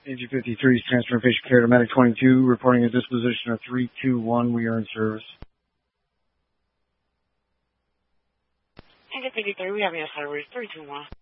Agent 53 is transferring patient care to Medic 22, reporting a disposition of 321. We are in service. Agent 53, we have your service 321.